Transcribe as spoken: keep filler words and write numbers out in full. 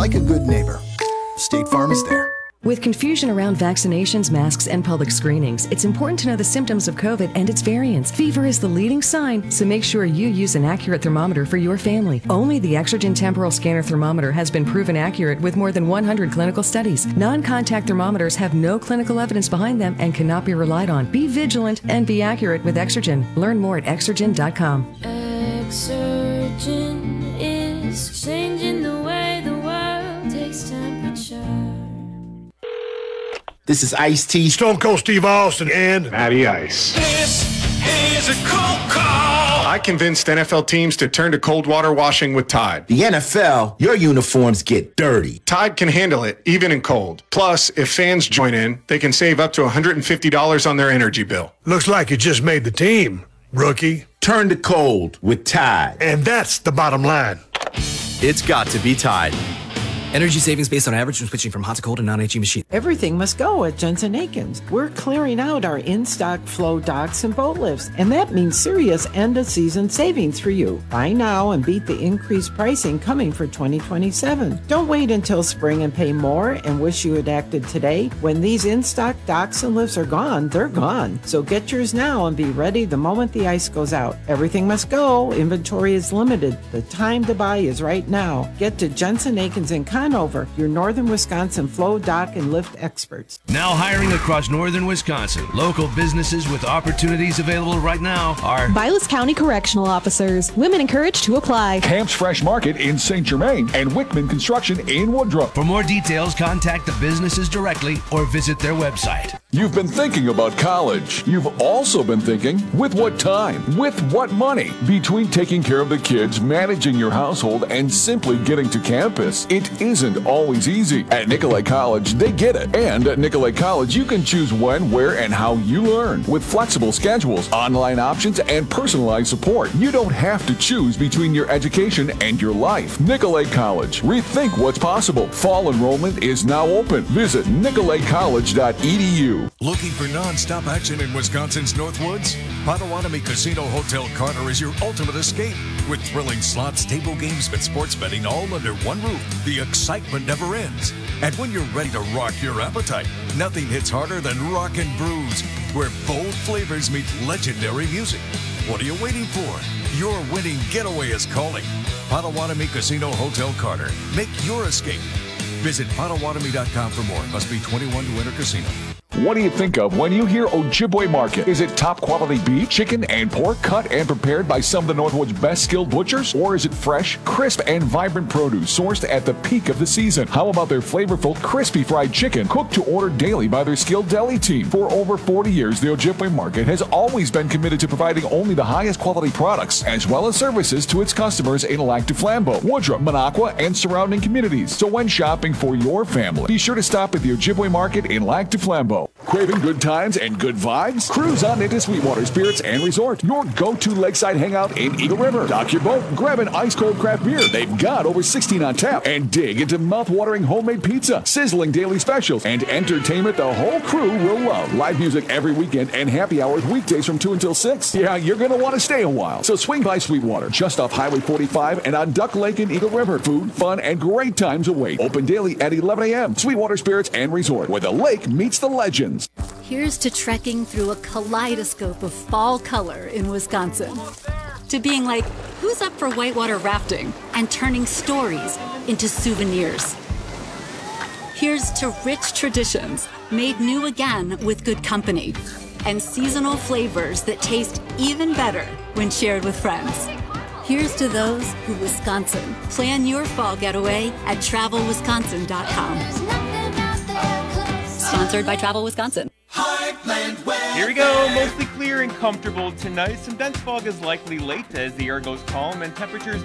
Like a good neighbor, State Farm is there. With confusion around vaccinations, masks, and public screenings, it's important to know the symptoms of COVID and its variants. Fever is the leading sign, so make sure you use an accurate thermometer for your family. Only the Exergen Temporal Scanner Thermometer has been proven accurate with more than one hundred clinical studies. Non-contact thermometers have no clinical evidence behind them and cannot be relied on. Be vigilant and be accurate with Exergen. Learn more at Exergen dot com. Exergen is changing the way the world takes temperature. This is Ice-T, Stone Cold Steve Austin, and Matty Ice. This is a cold call. I convinced N F L teams to turn to cold water washing with Tide. The N F L, your uniforms get dirty. Tide can handle it, even in cold. Plus, if fans join in, they can save up to one hundred fifty dollars on their energy bill. Looks like you just made the team, rookie. Turn to cold with Tide. And that's the bottom line. It's got to be Tide. Energy savings based on average when switching from hot to cold and non-H E machine. Everything must go at Jensen Akins. We're clearing out our in-stock flow docks and boat lifts, and that means serious end-of-season savings for you. Buy now and beat the increased pricing coming for twenty twenty-seven. Don't wait until spring and pay more and wish you had acted today. When these in-stock docks and lifts are gone, they're gone. So get yours now and be ready the moment the ice goes out. Everything must go. Inventory is limited. The time to buy is right now. Get to Jensen Akins in Conover, your Northern Wisconsin flow, dock, and lift experts. Now hiring across Northern Wisconsin. Local businesses with opportunities available right now are Vilas County Correctional Officers. Women encouraged to apply. Camp's Fresh Market in Saint Germain and Wickman Construction in Woodruff. For more details, contact the businesses directly or visit their website. You've been thinking about college. You've also been thinking, with what time? With what money? Between taking care of the kids, managing your household, and simply getting to campus, it isn't always easy. At Nicolay College, they get it. And at Nicolay College, you can choose when, where, and how you learn. With flexible schedules, online options, and personalized support, you don't have to choose between your education and your life. Nicolay College. Rethink what's possible. Fall enrollment is now open. Visit nicolay college dot e d u. Looking for non-stop action in Wisconsin's Northwoods? Potawatomi Casino Hotel Carter is your ultimate escape. With thrilling slots, table games, and sports betting all under one roof, the excitement never ends. And when you're ready to rock your appetite, nothing hits harder than Rockin' Brews, where bold flavors meet legendary music. What are you waiting for? Your winning getaway is calling. Potawatomi Casino Hotel Carter. Make your escape. Visit potawatomi dot com for more. Must be twenty-one to enter casino. What do you think of when you hear Ojibwe Market? Is it top quality beef, chicken, and pork cut and prepared by some of the Northwoods' best skilled butchers? Or is it fresh, crisp, and vibrant produce sourced at the peak of the season? How about their flavorful, crispy fried chicken cooked to order daily by their skilled deli team? For over forty years, the Ojibwe Market has always been committed to providing only the highest quality products, as well as services to its customers in Lac du Flambeau, Woodruff, Minocqua, and surrounding communities. So when shopping for your family, be sure to stop at the Ojibwe Market in Lac du Flambeau. Craving good times and good vibes? Cruise on into Sweetwater Spirits and Resort, your go-to lakeside hangout in Eagle River. Dock your boat, grab an ice-cold craft beer. They've got over sixteen on tap. And dig into mouth-watering homemade pizza, sizzling daily specials, and entertainment the whole crew will love. Live music every weekend and happy hours weekdays from two until six. Yeah, you're going to want to stay a while. So swing by Sweetwater, just off Highway forty-five and on Duck Lake in Eagle River. Food, fun, and great times await. Open daily at eleven a.m. Sweetwater Spirits and Resort, where the lake meets the legends. Here's to trekking through a kaleidoscope of fall color in Wisconsin. To being like, who's up for whitewater rafting? And turning stories into souvenirs. Here's to rich traditions made new again with good company. And seasonal flavors that taste even better when shared with friends. Here's to those who Wisconsin. Plan your fall getaway at travel wisconsin dot com. Sponsored by Travel Wisconsin. Heartland weather. Here we go. Mostly clear and comfortable tonight. Some dense fog is likely late as the air goes calm and temperatures